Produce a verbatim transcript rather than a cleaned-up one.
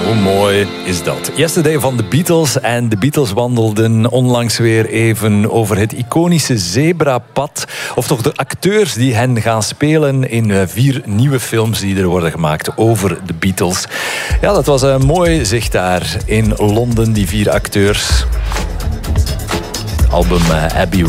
Hoe mooi is dat? Yesterday van de Beatles. En de Beatles wandelden onlangs weer even over het iconische zebrapad. Of toch de acteurs die hen gaan spelen in vier nieuwe films die er worden gemaakt over de Beatles. Ja, dat was een mooi zicht daar in Londen, die vier acteurs. Het album Abbey